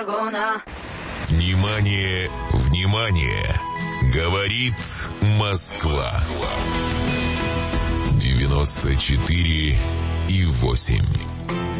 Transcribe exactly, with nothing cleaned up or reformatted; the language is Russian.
жаргона. Внимание, внимание! Говорит Москва. девяносто четыре и восемь.